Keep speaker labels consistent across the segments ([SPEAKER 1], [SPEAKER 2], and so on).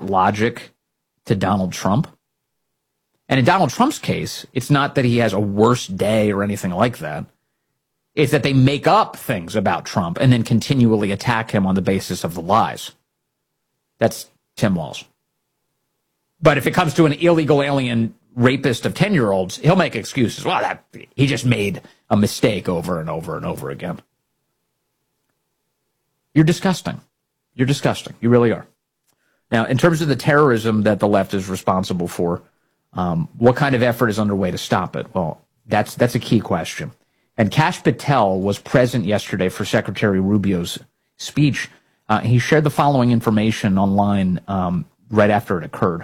[SPEAKER 1] logic to Donald Trump. And in Donald Trump's case, it's not that he has a worse day or anything like that. It's that they make up things about Trump and then continually attack him on the basis of the lies. That's Tim Walz. But if it comes to an illegal alien rapist of 10-year-olds, he'll make excuses. Well, he just made a mistake over and over and over again. You're disgusting. You're disgusting. You really are. Now, in terms of the terrorism that the left is responsible for, what kind of effort is underway to stop it? Well, that's a key question. And Kash Patel was present yesterday for Secretary Rubio's speech. He shared the following information online right after it occurred.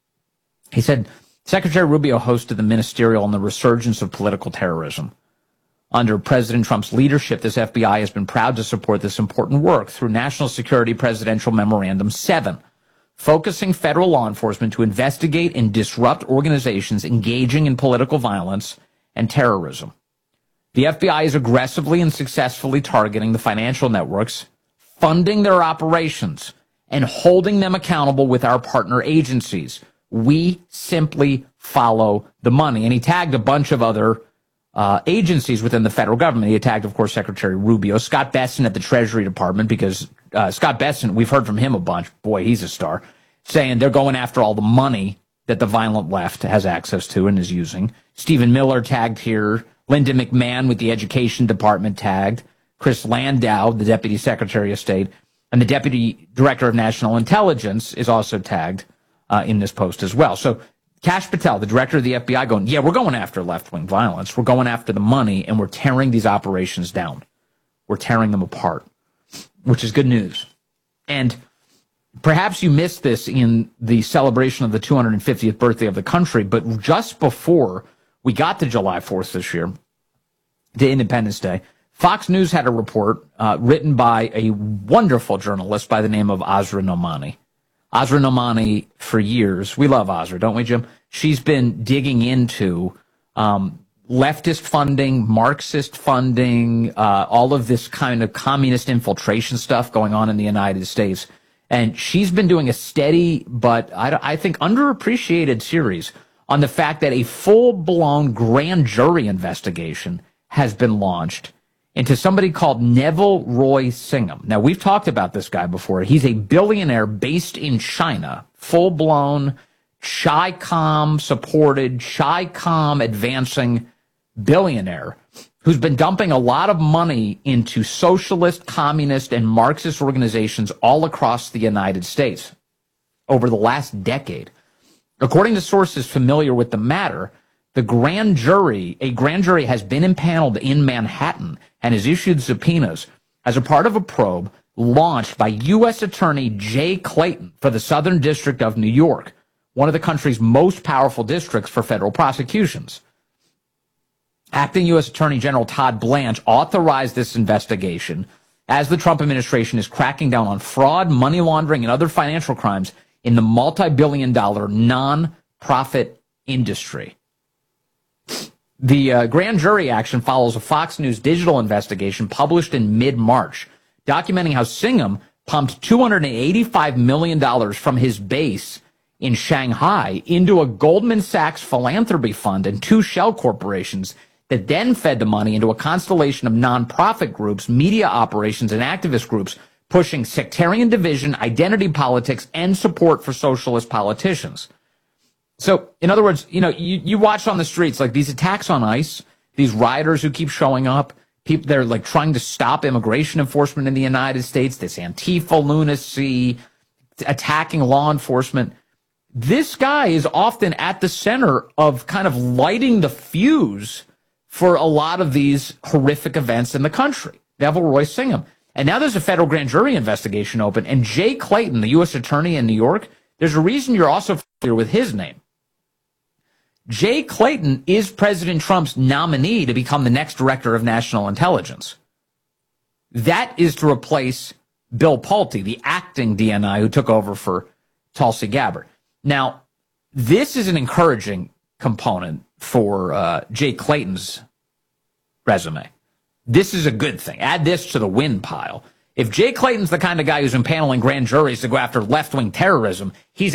[SPEAKER 1] He said, Secretary Rubio hosted the ministerial on the resurgence of political terrorism. Under President Trump's leadership, this FBI has been proud to support this important work through National Security Presidential Memorandum 7, focusing federal law enforcement to investigate and disrupt organizations engaging in political violence and terrorism. The FBI is aggressively and successfully targeting the financial networks, funding their operations, and holding them accountable with our partner agencies. We simply follow the money. And he tagged a bunch of other agencies within the federal government. He tagged, of course, Secretary Rubio, Scott Bessent at the Treasury Department, because Scott Bessent, we've heard from him a bunch. Boy, he's a star. Saying they're going after all the money that the violent left has access to and is using. Stephen Miller tagged here. Linda McMahon with the Education Department tagged. Chris Landau, the Deputy Secretary of State, and the Deputy Director of National Intelligence is also tagged in this post as well. So Kash Patel, the director of the FBI, going, yeah, we're going after left-wing violence. We're going after the money, and we're tearing these operations down. We're tearing them apart, which is good news. And perhaps you missed this in the celebration of the 250th birthday of the country, but just before we got to July 4th this year, to Independence Day, Fox News had a report written by a wonderful journalist by the name of Asra Nomani. Asra Nomani, for years, we love Asra, don't we, Jim? She's been digging into leftist funding, Marxist funding, all of this kind of communist infiltration stuff going on in the United States. And she's been doing a steady, but I think underappreciated series on the fact that a full-blown grand jury investigation has been launched into somebody called Neville Roy Singham. Now, we've talked about this guy before. He's a billionaire based in China, full-blown Chi-Com-supported, Chi-Com advancing billionaire who's been dumping a lot of money into socialist, communist, and Marxist organizations all across the United States over the last decade. According to sources familiar with the matter, a grand jury has been impaneled in Manhattan and has issued subpoenas as a part of a probe launched by U.S. Attorney Jay Clayton for the Southern District of New York, one of the country's most powerful districts for federal prosecutions. Acting U.S. Attorney General Todd Blanche authorized this investigation as the Trump administration is cracking down on fraud, money laundering, and other financial crimes in the multi-billion-dollar non-profit industry. The grand jury action follows a Fox News digital investigation published in mid-March, documenting how Singham pumped $285 million from his base in Shanghai into a Goldman Sachs philanthropy fund and two shell corporations that then fed the money into a constellation of nonprofit groups, media operations, and activist groups pushing sectarian division, identity politics, and support for socialist politicians. So, in other words, you watch on the streets, like these attacks on ICE, these rioters who keep showing up, people, they're like trying to stop immigration enforcement in the United States, this Antifa lunacy, attacking law enforcement. This guy is often at the center of kind of lighting the fuse for a lot of these horrific events in the country. Neville Roy Singham. And now there's a federal grand jury investigation open, and Jay Clayton, the U.S. attorney in New York, there's a reason you're also familiar with his name. Jay Clayton is President Trump's nominee to become the next director of national intelligence. That is to replace Bill Pulte, the acting DNI who took over for Tulsi Gabbard. Now, this is an encouraging component for Jay Clayton's resume. This is a good thing. Add this to the win pile. If Jay Clayton's the kind of guy who's impaneling grand juries to go after left-wing terrorism, he's